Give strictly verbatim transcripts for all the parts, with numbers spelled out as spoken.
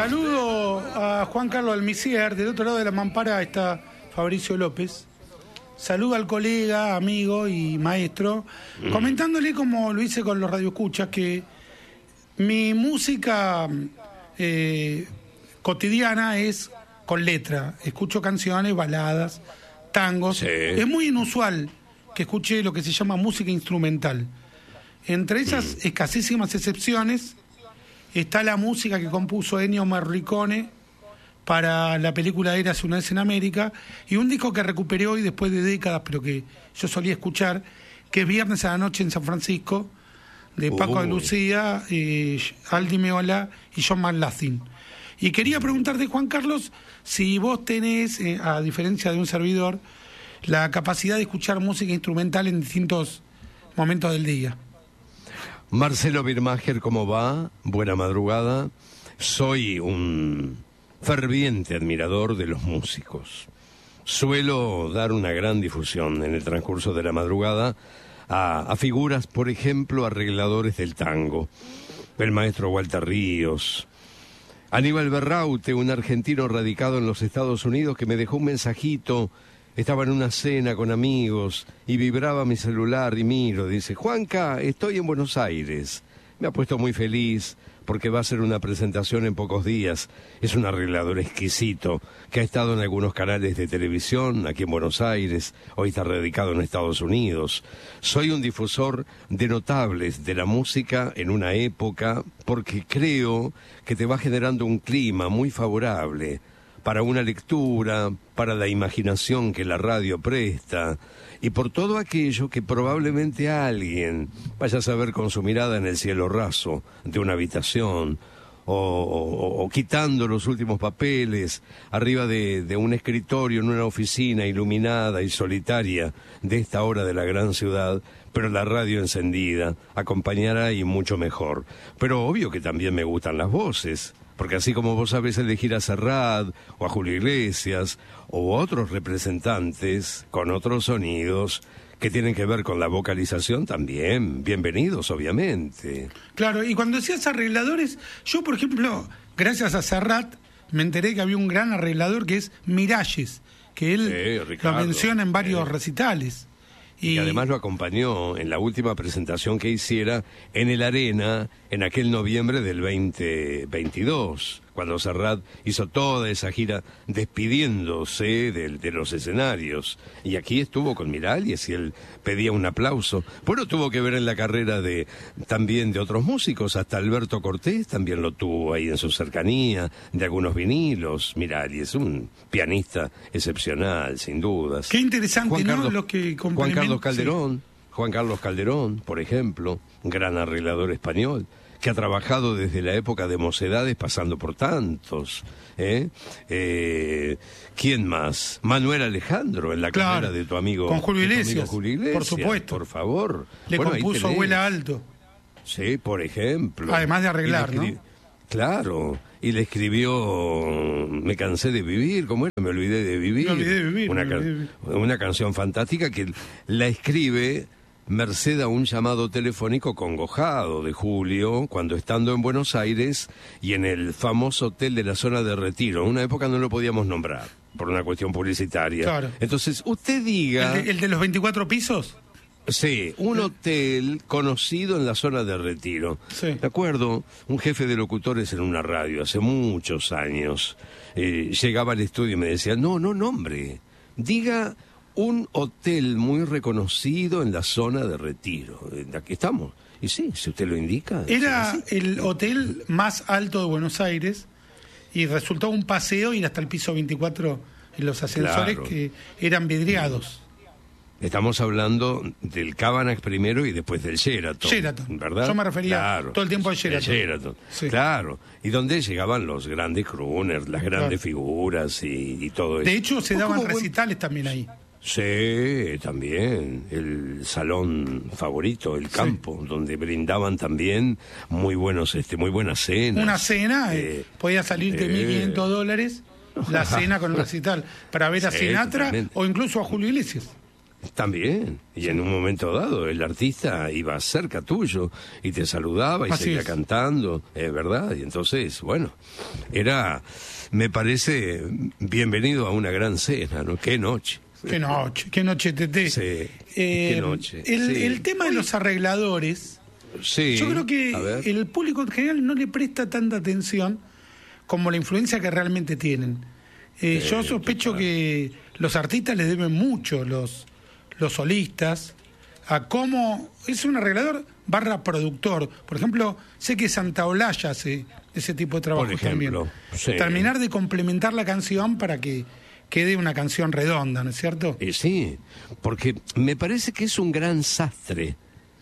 Saludo a Juan Carlos Almicier. Del otro lado de la mampara está Fabricio López. Saludo al colega, amigo y maestro, mm. comentándole, como lo hice con los radioescuchas, que mi música eh, cotidiana es con letra. Escucho canciones, baladas, tangos. Sí. Es muy inusual que escuche lo que se llama música instrumental. Entre esas mm. escasísimas excepciones está la música que compuso Ennio Morricone para la película Érase una vez en América, y un disco que recuperé hoy después de décadas, pero que yo solía escuchar, que es Viernes a la Noche en San Francisco, de Paco Uy. de Lucía, eh, Aldi Meola y John McLaughlin. Y quería preguntarte, Juan Carlos, si vos tenés, eh, a diferencia de un servidor, la capacidad de escuchar música instrumental en distintos momentos del día. Marcelo Birmacher, ¿cómo va? Buena madrugada. Soy un ferviente admirador de los músicos. Suelo dar una gran difusión en el transcurso de la madrugada a, a figuras, por ejemplo, arregladores del tango. El maestro Walter Ríos, Aníbal Berraute, un argentino radicado en los Estados Unidos que me dejó un mensajito. Estaba en una cena con amigos y vibraba mi celular y miro, dice: Juanca, estoy en Buenos Aires. Me ha puesto muy feliz porque va a ser una presentación en pocos días. Es un arreglador exquisito que ha estado en algunos canales de televisión aquí en Buenos Aires, hoy está radicado en Estados Unidos. Soy un difusor de notables de la música en una época porque creo que te va generando un clima muy favorable para una lectura, para la imaginación que la radio presta, y por todo aquello que probablemente alguien vaya a saber con su mirada en el cielo raso de una habitación, o, o, o quitando los últimos papeles arriba de, de un escritorio en una oficina iluminada y solitaria de esta hora de la gran ciudad, pero la radio encendida, acompañará y mucho mejor. Pero obvio que también me gustan las voces, porque así como vos sabés elegir a Serrat o a Julio Iglesias o otros representantes con otros sonidos que tienen que ver con la vocalización también, bienvenidos obviamente. Claro, y cuando decías arregladores, yo por ejemplo, gracias a Serrat, me enteré que había un gran arreglador que es Miralles, que él sí, Ricardo, lo menciona en varios sí. recitales. Y... y además lo acompañó en la última presentación que hiciera en el Arena en aquel noviembre del veinte veintidós, cuando Serrat hizo toda esa gira despidiéndose de, de los escenarios. Y aquí estuvo con Miralles y él pedía un aplauso. Bueno, tuvo que ver en la carrera de también de otros músicos, hasta Alberto Cortés también lo tuvo ahí en su cercanía, de algunos vinilos. Miralles, un pianista excepcional, sin dudas. Qué interesante, Juan Carlos, ¿no? Lo que Juan Carlos Calderón, sí. Juan Carlos Calderón, por ejemplo, un gran arreglador español, que ha trabajado desde la época de Mocedades pasando por tantos. ¿eh? Eh, ¿Quién más? Manuel Alejandro, en la claro, carrera de tu amigo, con Julio Iglesias, Julio Iglesias, por supuesto. Por favor. Le bueno, compuso Abuela Alto. Sí, por ejemplo. Además de arreglar, ¿no? Claro, y le escribió Me cansé de vivir, ¿cómo era? Me olvidé de vivir. Me olvidé de vivir. Una, olvidé de vivir. Una canción fantástica que la escribe merced a un llamado telefónico congojado de Julio, cuando estando en Buenos Aires y en el famoso hotel de la zona de Retiro. En una época no lo podíamos nombrar, por una cuestión publicitaria. Claro. Entonces, usted diga... ¿El de, el de los veinticuatro pisos? Sí, un hotel conocido en la zona de Retiro. Sí. De acuerdo, un jefe de locutores en una radio hace muchos años eh, llegaba al estudio y me decía, no, no nombre, diga un hotel muy reconocido en la zona de Retiro. Aquí estamos. Y sí, si usted lo indica. Era el hotel más alto de Buenos Aires y resultó un paseo ir hasta el piso veinticuatro en los ascensores, claro, que eran vidriados. Estamos hablando del Cabanax primero y después del Sheraton. Sheraton, ¿verdad? Yo me refería claro, todo el tiempo al Sheraton. Sheraton. Sí. Claro, y donde llegaban los grandes crooners, las grandes claro. figuras y, y todo eso. De hecho, se daban recitales buen... también ahí. Sí, también, el salón favorito, el campo, sí, donde brindaban también muy buenos, este, muy buenas cenas. Una cena, eh, podía salirte mil quinientos dólares la cena con el recital, para ver a sí, Sinatra totalmente. O incluso a Julio Iglesias. También, y en un momento dado el artista iba cerca tuyo y te saludaba y Así seguía es. cantando, es verdad, y entonces, bueno, era, me parece, bienvenido a una gran cena, ¿no? Qué noche. Qué noche, qué noche, Tete. Sí, Eh, qué noche. El, Sí. el tema de los arregladores, Sí, yo creo a que ver. el público en general no le presta tanta atención como la influencia que realmente tienen. Eh, Sí, yo sospecho total. que los artistas les deben mucho, los, los solistas, a cómo es un arreglador barra productor. Por ejemplo, sé que Santaolalla hace ese tipo de trabajo Por ejemplo, también. sí. Terminar de complementar la canción para que quede una canción redonda, ¿no es cierto? Y sí, porque me parece que es un gran sastre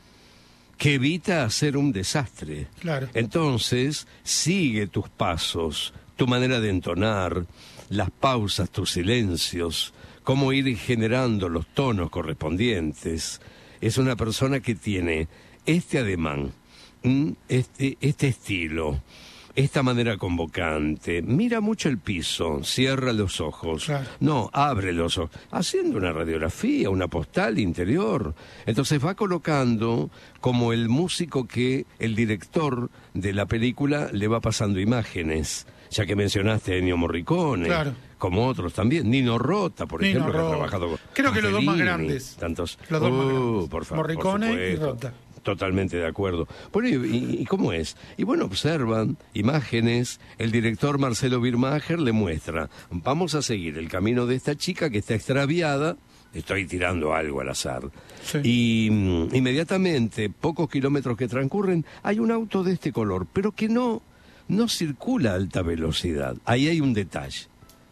que evita hacer un desastre. Claro. Entonces, sigue tus pasos, tu manera de entonar, las pausas, tus silencios, cómo ir generando los tonos correspondientes. Es una persona que tiene este ademán, mm, este, este estilo, esta manera convocante. Mira mucho el piso, cierra los ojos. Claro. No, abre los ojos. Haciendo una radiografía, una postal interior. Entonces va colocando como el músico que el director de la película le va pasando imágenes. Ya que mencionaste a Ennio Morricone, Claro. como otros también. Nino Rota, por Nino ejemplo, que ha Rota. trabajado con Creo que con los dos más Fellini, grandes. Tantos. Los dos más Uh, grandes. por favor, Morricone por y supuesto. Rota. Totalmente de acuerdo. Bueno, ¿y, y cómo es? Y bueno, observan imágenes, el director Marcelo Birmacher le muestra, vamos a seguir el camino de esta chica que está extraviada, estoy tirando algo al azar, Sí. y mm, inmediatamente, pocos kilómetros que transcurren, hay un auto de este color, pero que no, no circula a alta velocidad. Ahí hay un detalle.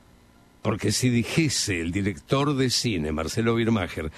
Porque si dijese el director de cine, Marcelo Birmacher,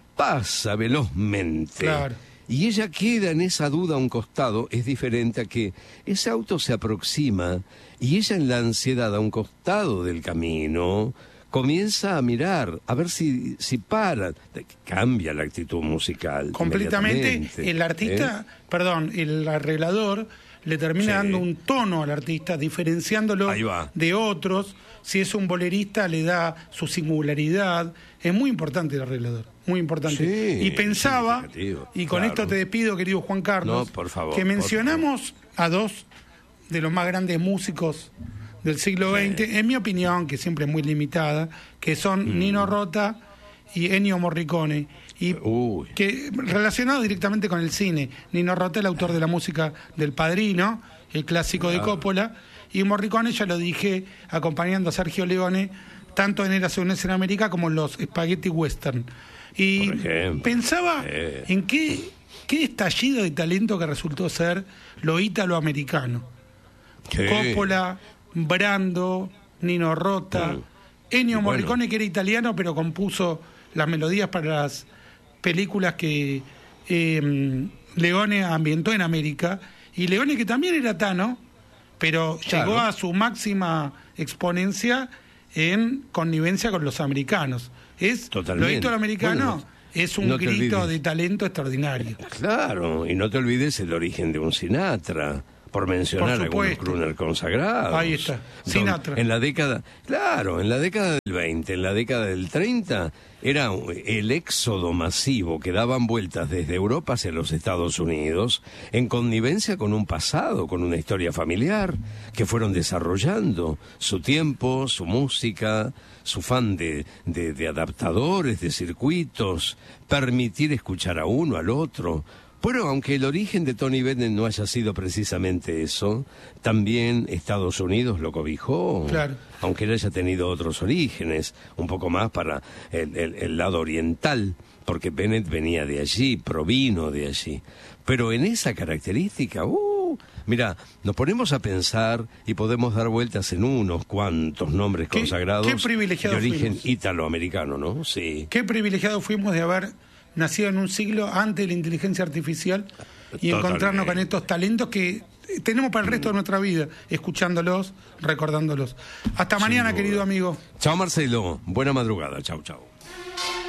pasa velozmente, Claro. y ella queda en esa duda a un costado, es diferente a que ese auto se aproxima y ella en la ansiedad a un costado del camino comienza a mirar, a ver si, si para, cambia la actitud musical. Completamente, inmediatamente, el artista, ¿eh? perdón, el arreglador le termina Sí. dando un tono al artista, diferenciándolo Ahí va. de otros. Si es un bolerista, le da su singularidad. Es muy importante el arreglador, muy importante. Sí, y pensaba, significativo, y con claro. esto te despido, querido Juan Carlos, No, por favor, que por mencionamos a dos de los más grandes músicos del siglo Sí. veinte, en mi opinión, que siempre es muy limitada, que son Mm. Nino Rota y Ennio Morricone. Y Uy. que relacionado directamente con el cine. Nino Rota, el autor de la música del Padrino, el clásico de Coppola, y Morricone, ya lo dije, acompañando a Sergio Leone, tanto en Érase una vez en América como en los Spaghetti Western. Y Por ejemplo. pensaba Eh. en qué, qué estallido de talento que resultó ser lo ítalo-americano. Sí. Coppola, Brando, Nino Rota, Mm. Ennio Y bueno. Morricone, que era italiano, pero compuso las melodías para las películas que eh, Leone ambientó en América, y Leone, que también era tano, pero Claro. llegó a su máxima exponencia en connivencia con los americanos. Es Totalmente. lo italoamericano, Bueno, es un no te grito olvides. de talento extraordinario. Claro, y no te olvides el origen de un Sinatra, por mencionar Por algunos supuesto. crooner consagrados. Ahí está, Don- Sinatra. En la década, claro, en la década del veinte, en la década del treinta, era el éxodo masivo que daban vueltas desde Europa hacia los Estados Unidos, en connivencia con un pasado, con una historia familiar, que fueron desarrollando su tiempo, su música, su fan de, de, de adaptadores, de circuitos, permitir escuchar a uno, al otro. Bueno, aunque el origen de Tony Bennett no haya sido precisamente eso, también Estados Unidos lo cobijó, Claro. aunque él haya tenido otros orígenes, un poco más para el, el- el lado oriental, porque Bennett venía de allí, provino de allí. Pero en esa característica, uh, mira, nos ponemos a pensar y podemos dar vueltas en unos cuantos nombres Qué- consagrados qué privilegiados de origen fuimos. italoamericano, ¿no? Sí. Qué privilegiados fuimos de haber nacido en un siglo antes de la inteligencia artificial y encontrarnos Totalmente. con estos talentos que tenemos para el resto de nuestra vida, escuchándolos, recordándolos. Hasta mañana, duda. querido amigo. Chao Marcelo, buena madrugada, chao, chao.